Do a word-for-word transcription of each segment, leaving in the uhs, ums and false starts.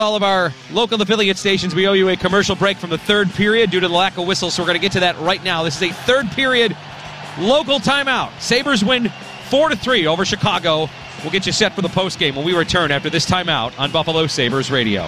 All of our local affiliate stations, we owe you a commercial break from the third period due to the lack of whistles, so we're going to get to that right now. This is a third period local timeout. Sabres win four to three over Chicago. We'll get you set for the postgame when we return after this timeout on Buffalo Sabres Radio.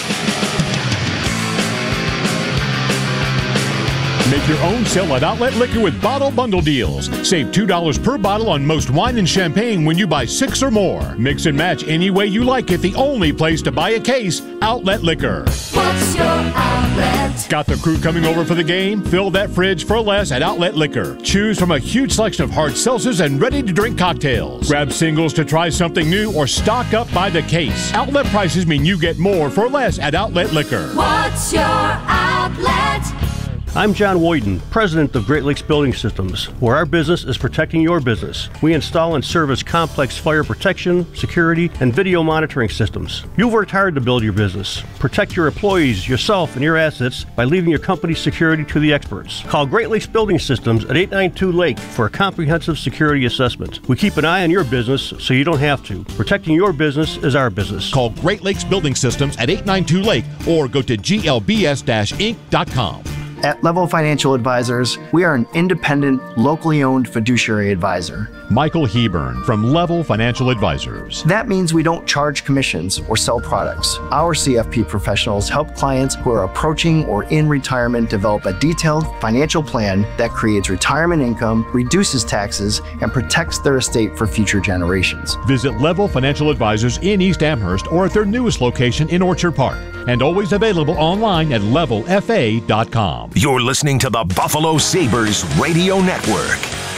Make your own sell at Outlet Liquor with bottle bundle deals. Save two dollars per bottle on most wine and champagne when you buy six or more. Mix and match any way you like it. The only place to buy a case, Outlet Liquor. What's your outlet? Got the crew coming over for the game? Fill that fridge for less at Outlet Liquor. Choose from a huge selection of hard seltzers and ready-to-drink cocktails. Grab singles to try something new or stock up by the case. Outlet prices mean you get more for less at Outlet Liquor. What's your outlet? I'm John Woyden, president of Great Lakes Building Systems, where our business is protecting your business. We install and service complex fire protection, security, and video monitoring systems. You've worked hard to build your business. Protect your employees, yourself, and your assets by leaving your company's security to the experts. Call Great Lakes Building Systems at eight nine two Lake for a comprehensive security assessment. We keep an eye on your business so you don't have to. Protecting your business is our business. Call Great Lakes Building Systems at eight nine two Lake or go to G L B S inc dot com. At Level Financial Advisors, we are an independent, locally owned fiduciary advisor. Michael Hebern from Level Financial Advisors. That means we don't charge commissions or sell products. Our C F P professionals help clients who are approaching or in retirement develop a detailed financial plan that creates retirement income, reduces taxes, and protects their estate for future generations. Visit Level Financial Advisors in East Amherst or at their newest location in Orchard Park. And always available online at level f a dot com. You're listening to the Buffalo Sabres Radio Network.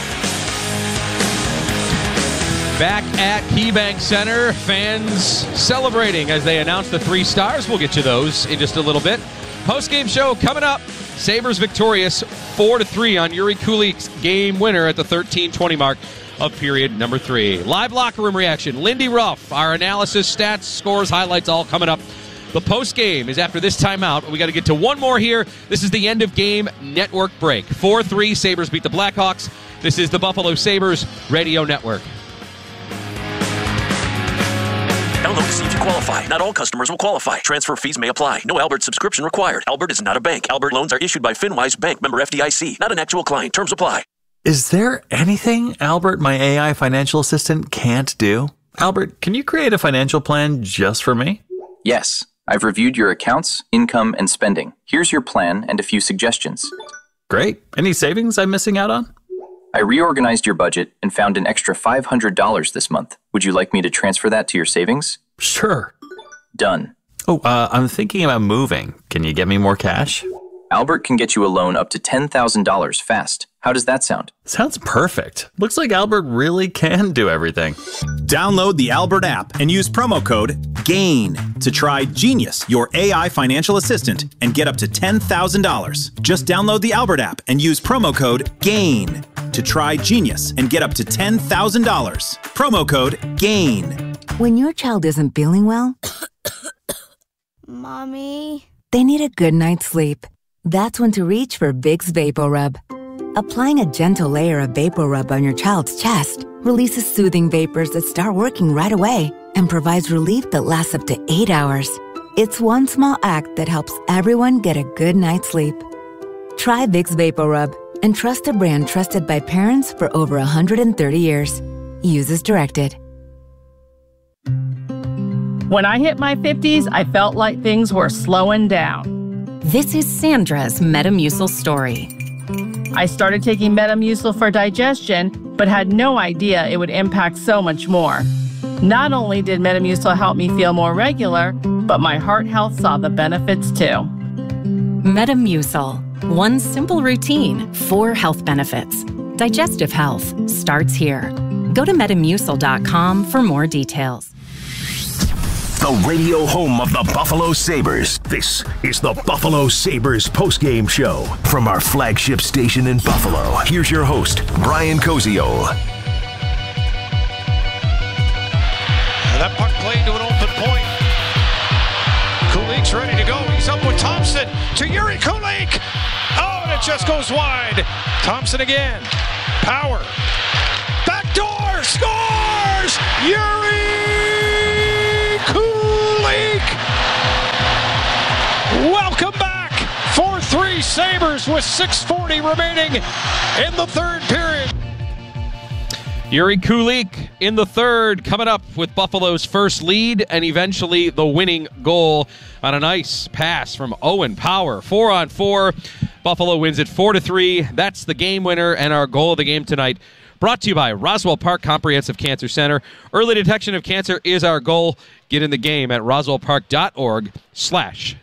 Back at KeyBank Center, fans celebrating as they announce the three stars. We'll get to those in just a little bit. Post-game show coming up. Sabres victorious four to three on Yuri Kulik's game winner at the thirteen twenty mark of period number three. Live locker room reaction. Lindy Ruff, our analysis, stats, scores, highlights, all coming up. The post-game is after this timeout. We got to get to one more here. This is the end-of-game network break. four three, Sabres beat the Blackhawks. This is the Buffalo Sabres Radio Network. Download to see if you qualify. Not all customers will qualify. Transfer fees may apply. No Albert subscription required. Albert is not a bank. Albert loans are issued by FinWise Bank, member F D I C. Not an actual client. Terms apply. Is there anything Albert, my A I financial assistant, can't do? Albert, can you create a financial plan just for me? Yes. I've reviewed your accounts, income, and spending. Here's your plan and a few suggestions. Great. Any savings I'm missing out on? I reorganized your budget and found an extra five hundred dollars this month. Would you like me to transfer that to your savings? Sure. Done. Oh, uh, I'm thinking about moving. Can you get me more cash? Albert can get you a loan up to ten thousand dollars fast. How does that sound? Sounds perfect. Looks like Albert really can do everything. Download the Albert app and use promo code GAIN to try Genius, your A I financial assistant, and get up to ten thousand dollars. Just download the Albert app and use promo code GAIN to try Genius and get up to ten thousand dollars. Promo code GAIN. When your child isn't feeling well, Mommy, they need a good night's sleep. That's when to reach for Vicks VapoRub. Applying a gentle layer of VapoRub on your child's chest releases soothing vapors that start working right away and provides relief that lasts up to eight hours. It's one small act that helps everyone get a good night's sleep. Try Vicks VapoRub and trust a brand trusted by parents for over one hundred thirty years. Use as directed. When I hit my fifties, I felt like things were slowing down. This is Sandra's Metamucil story. I started taking Metamucil for digestion, but had no idea it would impact so much more. Not only did Metamucil help me feel more regular, but my heart health saw the benefits too. Metamucil. One simple routine, four health benefits. Digestive health starts here. Go to metamucil dot com for more details. The radio home of the Buffalo Sabres. This is the Buffalo Sabres postgame show from our flagship station in Buffalo. Here's your host, Brian Koziol. That puck played to an open point. Kulik's ready to go. He's up with Thompson to Yuri Kulik. Oh, and it just goes wide. Thompson again. Power. Back door. Scores! Yuri Kulik! Sabres with six forty remaining in the third period. Yuri Kulich in the third, coming up with Buffalo's first lead and eventually the winning goal on a nice pass from Owen Power. Four on four. Buffalo wins it four to three. That's the game winner and our goal of the game tonight. Brought to you by Roswell Park Comprehensive Cancer Center. Early detection of cancer is our goal. Get in the game at roswellpark.org slash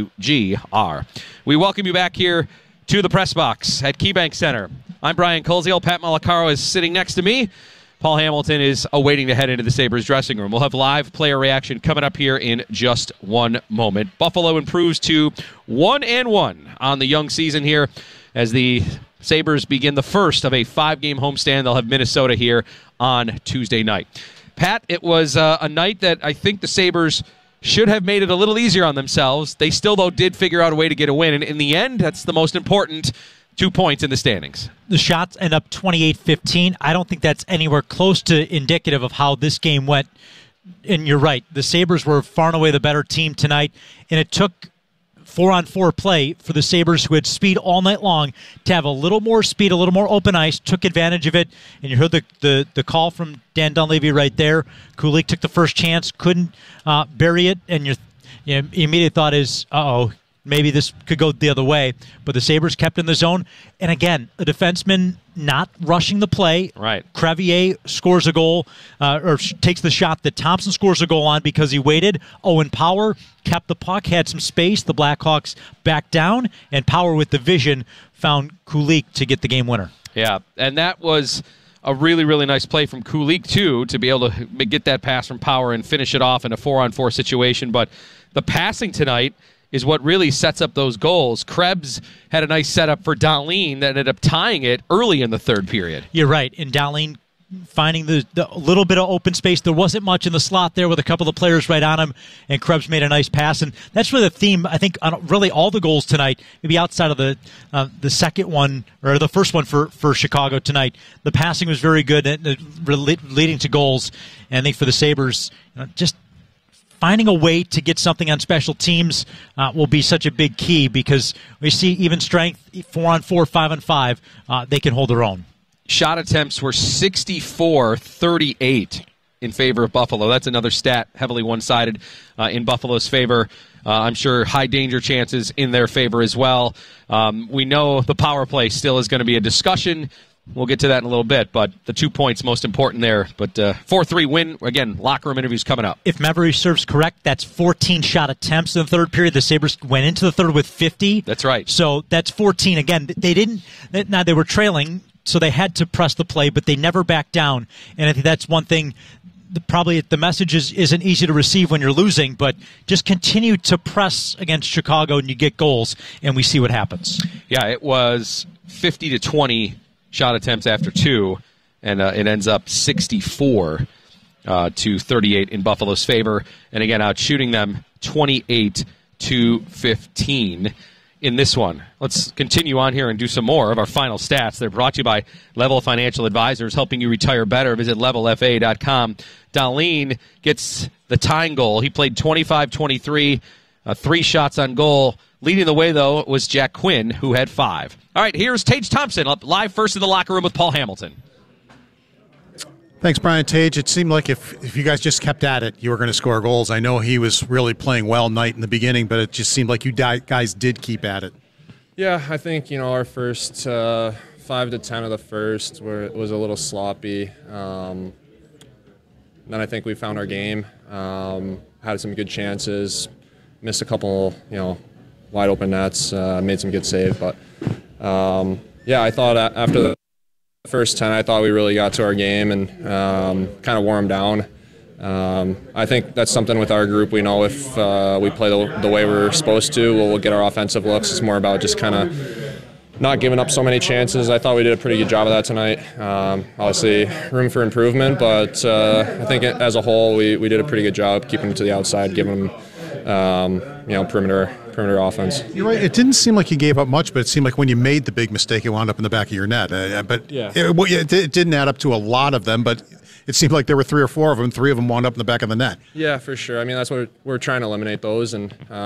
WGR. We welcome you back here to the press box at KeyBank Center. I'm Brian Koziel. Pat Malacaro is sitting next to me. Paul Hamilton is awaiting to head into the Sabres dressing room. We'll have live player reaction coming up here in just one moment. Buffalo improves to one and one on the young season here as the Sabres begin the first of a five-game homestand. They'll have Minnesota here on Tuesday night. Pat, it was uh, a night that I think the Sabres should have made it a little easier on themselves. They still, though, did figure out a way to get a win. And in the end, that's the most important two points in the standings. The shots end up twenty-eight fifteen. I don't think that's anywhere close to indicative of how this game went. And you're right. The Sabres were far and away the better team tonight. And it took four-on-four play for the Sabres, who had speed all night long, to have a little more speed, a little more open ice, took advantage of it. And you heard the, the, the call from Dan Dunleavy right there. Kulich took the first chance, couldn't uh, bury it. And your, your immediate thought is, uh-oh, maybe this could go the other way, but the Sabres kept in the zone. And again, a defenseman not rushing the play. Right. Crevier scores a goal, uh, or sh- takes the shot that Thompson scores a goal on because he waited. Owen Power kept the puck, had some space. The Blackhawks backed down, and Power with the vision found Kulich to get the game winner. Yeah, and that was a really, really nice play from Kulich, too, to be able to get that pass from Power and finish it off in a four-on-four situation. But the passing tonight is what really sets up those goals. Krebs had a nice setup for Dahlin that ended up tying it early in the third period. You're right. And Dahlin finding the, the little bit of open space. There wasn't much in the slot there with a couple of players right on him, and Krebs made a nice pass. And that's really the theme, I think, on really all the goals tonight, maybe outside of the uh, the second one, or the first one for, for Chicago tonight. The passing was very good, and, uh, leading to goals. And I think for the Sabres, you know, just finding a way to get something on special teams uh, will be such a big key, because we see even strength, four on four, five on five, uh, they can hold their own. Shot attempts were sixty-four thirty-eight in favor of Buffalo. That's another stat heavily one-sided uh, in Buffalo's favor. Uh, I'm sure high danger chances in their favor as well. Um, we know the power play still is going to be a discussion. We'll get to that in a little bit, but the two points most important there. But uh, four three win, again, locker room interviews coming up. If memory serves correct, that's fourteen shot attempts in the third period. The Sabres went into the third with fifty. That's right. So that's fourteen. Again, they didn't, now they were trailing, so they had to press the play, but they never backed down. And I think that's one thing, probably the message is, isn't easy to receive when you're losing, but just continue to press against Chicago and you get goals, and we see what happens. Yeah, it was fifty to twenty shot attempts after two, and uh, it ends up sixty-four uh, to thirty-eight in Buffalo's favor. And again, out shooting them twenty-eight to fifteen in this one. Let's continue on here and do some more of our final stats. They're brought to you by Level Financial Advisors, helping you retire better. Visit level f a dot com. Dahlin gets the tying goal. He played twenty-five twenty-three, uh, three shots on goal. Leading the way, though, was Jack Quinn, who had five. All right, here's Tage Thompson, live first in the locker room with Paul Hamilton. Thanks, Brian. Tage, it seemed like if, if you guys just kept at it, you were going to score goals. I know he was really playing well night in the beginning, but it just seemed like you guys did keep at it. Yeah, I think, you know, our first uh, five to ten of the first where it was a little sloppy. Um, then I think we found our game, um, had some good chances, missed a couple, you know, wide open nets, uh, made some good saves. But, um, yeah, I thought after the first ten, I thought we really got to our game and um, kind of wore them down. Um, I think that's something with our group. We know if uh, we play the, the way we're supposed to, we'll, we'll get our offensive looks. It's more about just kind of not giving up so many chances. I thought we did a pretty good job of that tonight. Um, obviously, room for improvement, but uh, I think as a whole, we, we did a pretty good job keeping them to the outside, giving them um, you know, perimeter perimeter offense. You're right. It didn't seem like you gave up much, but it seemed like when you made the big mistake, it wound up in the back of your net. Uh, but yeah. it, well, it, it didn't add up to a lot of them, but it seemed like there were three or four of them. Three of them wound up in the back of the net. Yeah, for sure. I mean, that's what we're, we're trying to eliminate those, and uh,